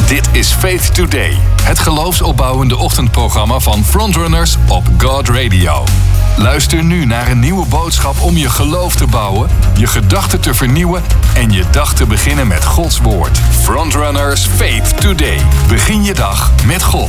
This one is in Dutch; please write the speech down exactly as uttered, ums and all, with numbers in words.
Dit is Faith Today, het geloofsopbouwende ochtendprogramma van Frontrunners op God Radio. Luister nu naar een nieuwe boodschap om je geloof te bouwen, je gedachten te vernieuwen en je dag te beginnen met Gods woord. Frontrunners Faith Today. Begin je dag met God.